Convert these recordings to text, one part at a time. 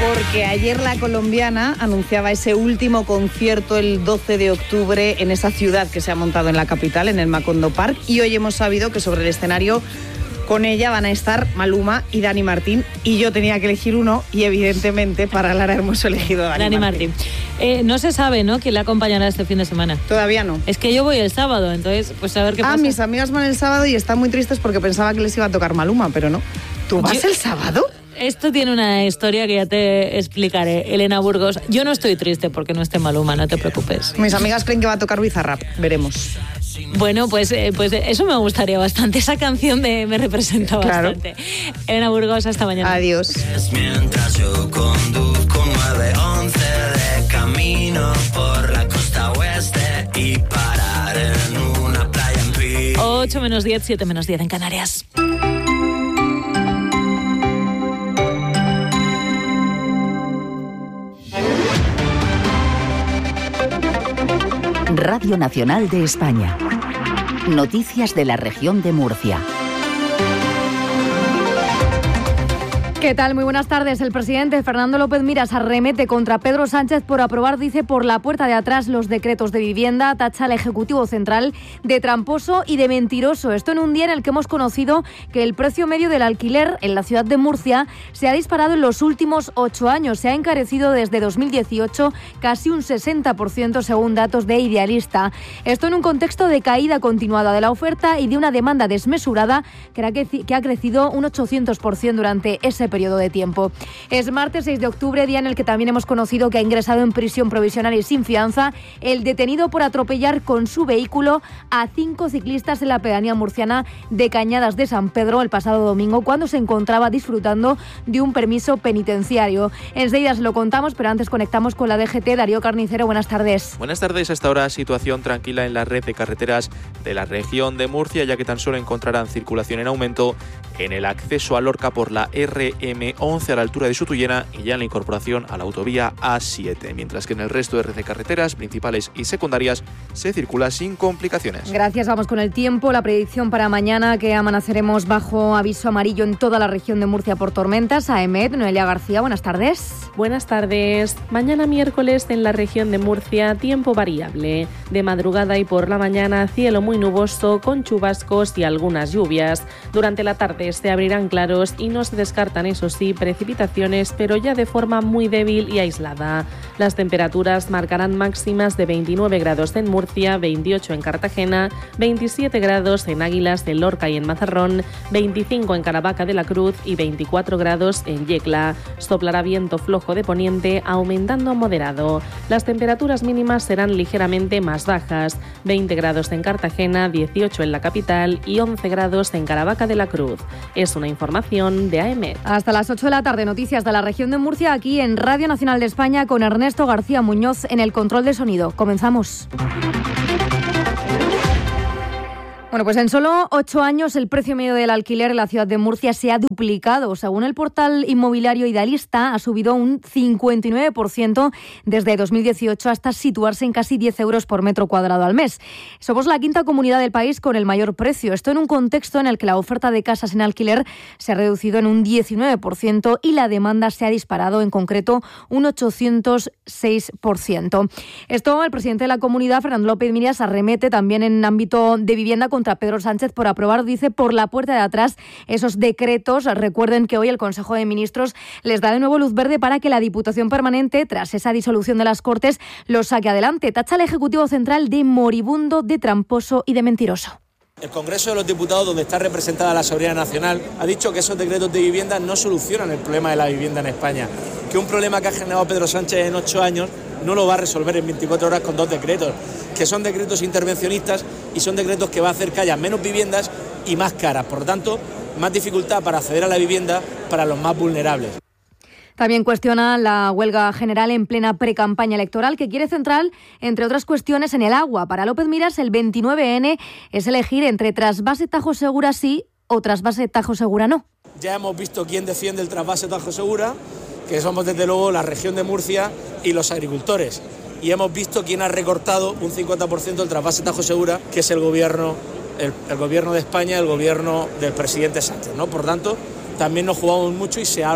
Porque ayer la colombiana anunciaba ese último concierto el 12 de octubre en esa ciudad que se ha montado en la capital, en el Macondo Park, y hoy hemos sabido que sobre el escenario con ella van a estar Maluma y Dani Martín, y yo tenía que elegir uno y evidentemente para Lara Hermoso he elegido a Dani Martín. No se sabe, ¿no?, quién la acompañará este fin de semana. Todavía no. Es que yo voy el sábado, entonces pues a ver qué pasa. Mis amigas van el sábado y están muy tristes porque pensaba que les iba a tocar Maluma, pero no. ¿Tú vas el sábado? Esto tiene una historia que ya te explicaré, Elena Burgos. Yo no estoy triste porque no esté Maluma, no te preocupes. Mis amigas creen que va a tocar Bizarrap, veremos. Bueno, pues eso me gustaría bastante. Esa canción me representa bastante. Elena Burgos, hasta mañana. Adiós. Mientras yo conduzco 911 de camino por la costa oeste y parar en una playa en Pi. 8 menos 10, 7 menos 10 en Canarias. Radio Nacional de España. Noticias de la región de Murcia. ¿Qué tal? Muy buenas tardes. El presidente Fernando López Miras arremete contra Pedro Sánchez por aprobar, dice, por la puerta de atrás los decretos de vivienda, tacha al Ejecutivo Central de tramposo y de mentiroso. Esto en un día en el que hemos conocido que el precio medio del alquiler en la ciudad de Murcia se ha disparado en los últimos 8 años. Se ha encarecido desde 2018 casi un 60% según datos de Idealista. Esto en un contexto de caída continuada de la oferta y de una demanda desmesurada que ha crecido un 800% durante ese periodo de tiempo. Es martes 6 de octubre, día en el que también hemos conocido que ha ingresado en prisión provisional y sin fianza el detenido por atropellar con su vehículo a 5 ciclistas en la pedanía murciana de Cañadas de San Pedro el pasado domingo, cuando se encontraba disfrutando de un permiso penitenciario. Enseguida se lo contamos, pero antes conectamos con la DGT. Darío Carnicero, buenas tardes. Buenas tardes. Hasta ahora situación tranquila en la red de carreteras de la región de Murcia, ya que tan solo encontrarán circulación en aumento en el acceso a Lorca por la RM11 a la altura de Sutullena y ya en la incorporación a la autovía A7, mientras que en el resto de red de carreteras principales y secundarias se circula sin complicaciones. Gracias, vamos con el tiempo. La predicción para mañana, que amaneceremos bajo aviso amarillo en toda la región de Murcia por tormentas. AEMET, Noelia García, buenas tardes. Buenas tardes. Mañana miércoles en la región de Murcia, tiempo variable. De madrugada y por la mañana, cielo muy nuboso con chubascos y algunas lluvias. Durante la tarde se abrirán claros y no se descartan, eso sí, precipitaciones, pero ya de forma muy débil y aislada. Las temperaturas marcarán máximas de 29 grados en Murcia, 28 en Cartagena, 27 grados en Águilas, en Lorca y en Mazarrón, 25 en Caravaca de la Cruz y 24 grados en Yecla. Soplará viento flojo de poniente, aumentando a moderado. Las temperaturas mínimas serán ligeramente más bajas, 20 grados en Cartagena, 18 en la capital y 11 grados en Caravaca de la Cruz. Es una información de AEMET. Hasta las 8 de la tarde, noticias de la región de Murcia, aquí en Radio Nacional de España, con Ernesto García Muñoz en el control de sonido. Comenzamos. Bueno, pues en solo 8 años el precio medio del alquiler en la ciudad de Murcia se ha duplicado. Según el portal inmobiliario Idealista, ha subido un 59% desde 2018 hasta situarse en casi 10 euros por metro cuadrado al mes. Somos la quinta comunidad del país con el mayor precio. Esto en un contexto en el que la oferta de casas en alquiler se ha reducido en un 19% y la demanda se ha disparado, en concreto un 806%. Esto el presidente de la comunidad, Fernando López Miras, arremete también en ámbito de vivienda contra Pedro Sánchez por aprobar, dice, por la puerta de atrás esos decretos. Recuerden que hoy el Consejo de Ministros les da de nuevo luz verde para que la Diputación Permanente, tras esa disolución de las Cortes, los saque adelante. Tacha al Ejecutivo Central de moribundo, de tramposo y de mentiroso. El Congreso de los Diputados, donde está representada la soberanía nacional, ha dicho que esos decretos de vivienda no solucionan el problema de la vivienda en España, que un problema que ha generado Pedro Sánchez en 8 años no lo va a resolver en 24 horas con 2 decretos, que son decretos intervencionistas y son decretos que va a hacer que haya menos viviendas y más caras, por lo tanto, más dificultad para acceder a la vivienda para los más vulnerables. También cuestiona la huelga general en plena precampaña electoral, que quiere centrar, entre otras cuestiones, en el agua. Para López Miras, el 29N es elegir entre trasvase Tajo Segura sí o trasvase Tajo Segura no. Ya hemos visto quién defiende el trasvase Tajo Segura, que somos desde luego la región de Murcia y los agricultores. Y hemos visto quién ha recortado un 50% el trasvase Tajo Segura, que es el gobierno de España, el gobierno del presidente Sánchez, ¿no? Por tanto, también nos jugamos mucho y se abre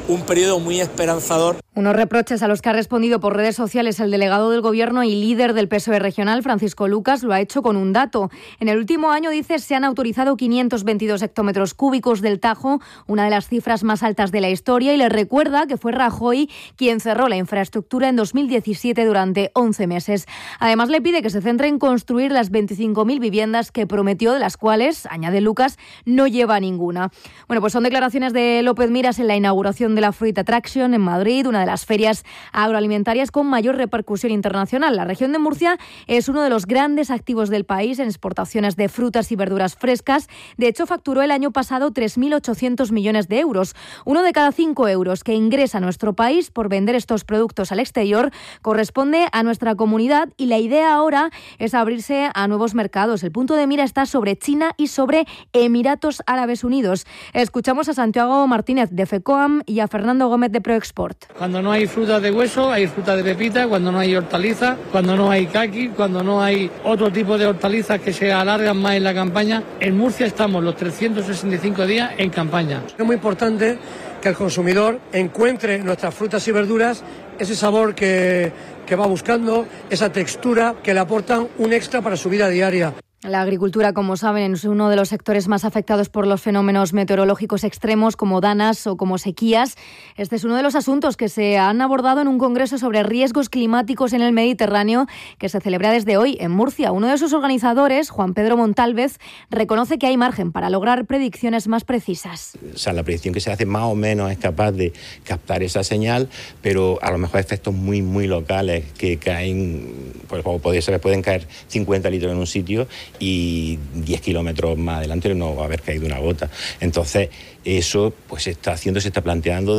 un periodo muy esperanzador. Unos reproches a los que ha respondido por redes sociales el delegado del Gobierno y líder del PSOE regional, Francisco Lucas, lo ha hecho con un dato. En el último año, dice, se han autorizado 522 hectómetros cúbicos del Tajo, una de las cifras más altas de la historia, y le recuerda que fue Rajoy quien cerró la infraestructura en 2017 durante 11 meses. Además, le pide que se centre en construir las 25.000 viviendas que prometió, de las cuales, añade Lucas, no lleva ninguna. Bueno, pues son declaraciones de López Miras en la inauguración de la Fruit Attraction en Madrid, una de las ferias agroalimentarias con mayor repercusión internacional. La región de Murcia es uno de los grandes activos del país en exportaciones de frutas y verduras frescas. De hecho, facturó el año pasado 3.800 millones de euros. 1 de cada 5 euros que ingresa a nuestro país por vender estos productos al exterior corresponde a nuestra comunidad, y la idea ahora es abrirse a nuevos mercados. El punto de mira está sobre China y sobre Emiratos Árabes Unidos. Escuchamos a Santiago Martínez de FECOAM y a Fernando Gómez de Proexport. Cuando no hay fruta de hueso, hay fruta de pepita. Cuando no hay hortalizas, cuando no hay caqui, cuando no hay otro tipo de hortalizas que se alargan más en la campaña. En Murcia estamos los 365 días en campaña. Es muy importante que el consumidor encuentre en nuestras frutas y verduras ese sabor que va buscando, esa textura que le aportan un extra para su vida diaria. La agricultura, como saben, es uno de los sectores más afectados por los fenómenos meteorológicos extremos como danas o como sequías. Este es uno de los asuntos que se han abordado en un congreso sobre riesgos climáticos en el Mediterráneo que se celebra desde hoy en Murcia. Uno de sus organizadores, Juan Pedro Montalvez, reconoce que hay margen para lograr predicciones más precisas. O sea, la predicción que se hace más o menos es capaz de captar esa señal, pero a lo mejor efectos muy, muy locales que caen, pues como podéis saber, pueden caer 50 litros en un sitio y 10 kilómetros más adelante no va a haber caído una gota. Entonces, eso pues se está planteando.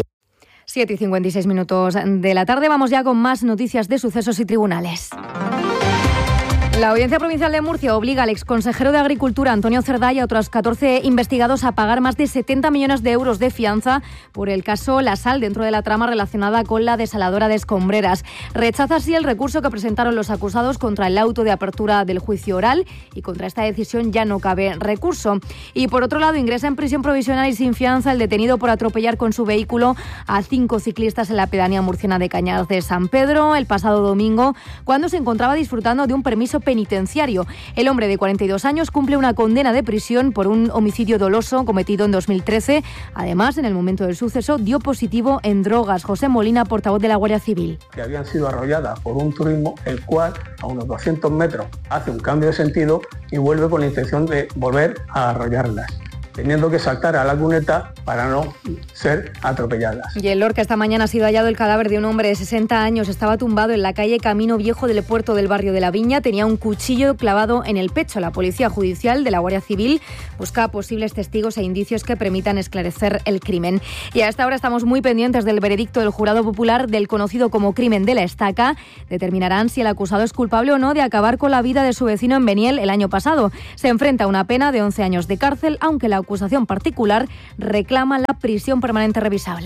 7:56 de la tarde. Vamos ya con más noticias de sucesos y tribunales. La Audiencia Provincial de Murcia obliga al exconsejero de Agricultura, Antonio Cerdá, y a otros 14 investigados a pagar más de 70 millones de euros de fianza por el caso La Sal, dentro de la trama relacionada con la desaladora de Escombreras. Rechaza así el recurso que presentaron los acusados contra el auto de apertura del juicio oral, y contra esta decisión ya no cabe recurso. Y por otro lado, ingresa en prisión provisional y sin fianza el detenido por atropellar con su vehículo a 5 ciclistas en la pedanía murciana de Cañadas de San Pedro el pasado domingo, cuando se encontraba disfrutando de un permiso penitenciario. El hombre de 42 años cumple una condena de prisión por un homicidio doloso cometido en 2013. Además, en el momento del suceso dio positivo en drogas. José Molina, portavoz de la Guardia Civil. Que habían sido arrolladas por un turismo, el cual a unos 200 metros hace un cambio de sentido y vuelve con la intención de volver a arrollarlas, teniendo que saltar a la cuneta para no ser atropelladas. Y en Lorca esta mañana ha sido hallado el cadáver de un hombre de 60 años. Estaba tumbado en la calle Camino Viejo del puerto del barrio de La Viña. Tenía un cuchillo clavado en el pecho. La Policía Judicial de la Guardia Civil busca posibles testigos e indicios que permitan esclarecer el crimen. Y a esta hora estamos muy pendientes del veredicto del jurado popular del conocido como crimen de la estaca. Determinarán si el acusado es culpable o no de acabar con la vida de su vecino en Beniel el año pasado. Se enfrenta a una pena de 11 años de cárcel, aunque la acusación particular reclama la prisión permanente revisable.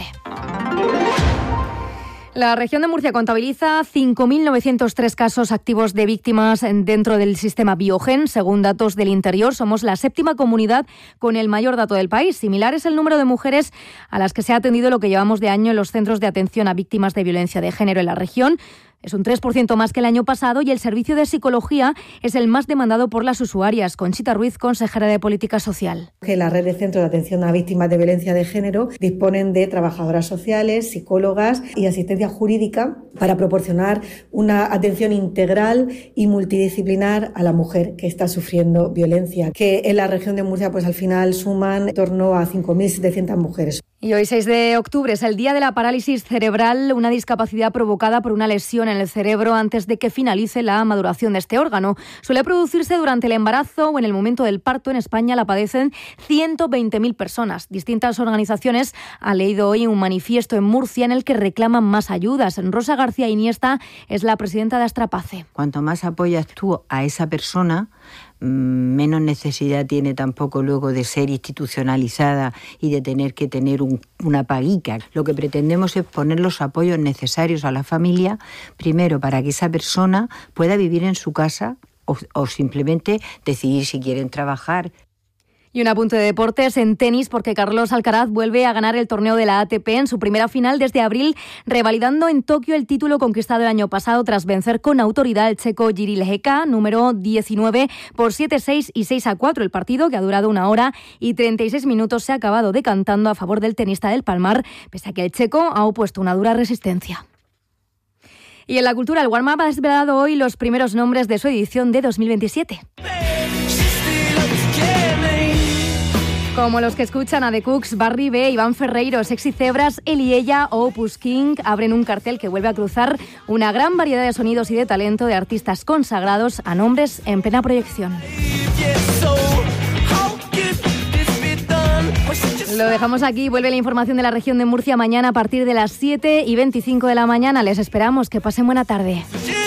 La región de Murcia contabiliza 5.903 casos activos de víctimas dentro del sistema Biogen. Según datos del Interior, somos la 7ª comunidad con el mayor dato del país. Similar es el número de mujeres a las que se ha atendido lo que llevamos de año en los centros de atención a víctimas de violencia de género en la región. Es un 3% más que el año pasado, y el servicio de psicología es el más demandado por las usuarias. Conchita Ruiz, consejera de Política Social. Que la red de centros de atención a víctimas de violencia de género disponen de trabajadoras sociales, psicólogas y asistencia jurídica para proporcionar una atención integral y multidisciplinar a la mujer que está sufriendo violencia, que en la región de Murcia pues al final suman en torno a 5.700 mujeres. Y hoy, 6 de octubre, es el día de la parálisis cerebral, una discapacidad provocada por una lesión en el cerebro antes de que finalice la maduración de este órgano. Suele producirse durante el embarazo o en el momento del parto. En España la padecen 120.000 personas. Distintas organizaciones han leído hoy un manifiesto en Murcia en el que reclaman más ayudas. Rosa García Iniesta es la presidenta de Astrapace. Cuanto más apoyas tú a esa persona, menos necesidad tiene tampoco luego de ser institucionalizada y de tener que tener una paguica. Lo que pretendemos es poner los apoyos necesarios a la familia, primero para que esa persona pueda vivir en su casa o simplemente decidir si quieren trabajar. Y un apunte de deportes en tenis, porque Carlos Alcaraz vuelve a ganar el torneo de la ATP en su primera final desde abril, revalidando en Tokio el título conquistado el año pasado tras vencer con autoridad al checo Jiří Lehecka, número 19, por 7-6 y 6-4. El partido, que ha durado 1 hora y 36 minutos, se ha acabado decantando a favor del tenista del Palmar, pese a que el checo ha opuesto una dura resistencia. Y en la cultura, el Warm Up ha desvelado hoy los primeros nombres de su edición de 2027. Como los que escuchan a The Cooks, Barry B, Iván Ferreiro, Sexy Zebras, Él y Ella o Opus King abren un cartel que vuelve a cruzar una gran variedad de sonidos y de talento de artistas consagrados a nombres en plena proyección. Lo dejamos aquí. Vuelve la información de la región de Murcia mañana a partir de las 7:25 de la mañana. Les esperamos. Que pasen buena tarde.